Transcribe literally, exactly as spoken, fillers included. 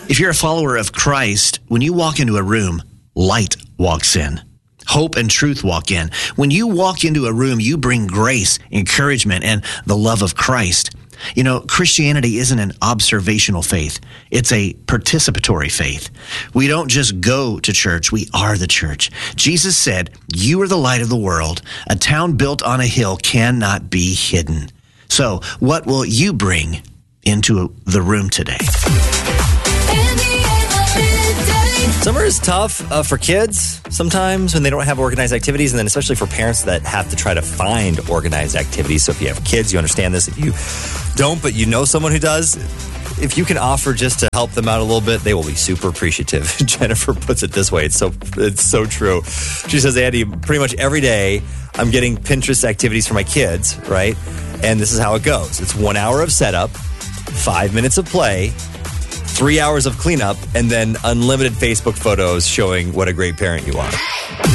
If you're a follower of Christ, when you walk into a room, light walks in. Hope and truth walk in. When you walk into a room, you bring grace, encouragement, and the love of Christ. You know, Christianity isn't an observational faith. It's a participatory faith. We don't just go to church. We are the church. Jesus said, "You are the light of the world. A town built on a hill cannot be hidden." So what will you bring into the room today? Summer is tough uh, for kids sometimes when they don't have organized activities, and then especially for parents that have to try to find organized activities. So if you have kids, you understand this. If you don't, but you know someone who does, if you can offer just to help them out a little bit, they will be super appreciative. Jennifer puts it this way. It's so it's so true. She says, Andy, pretty much every day I'm getting Pinterest activities for my kids, right? And this is how it goes. It's one hour of setup, five minutes of play, three hours of cleanup, and then unlimited Facebook photos showing what a great parent you are.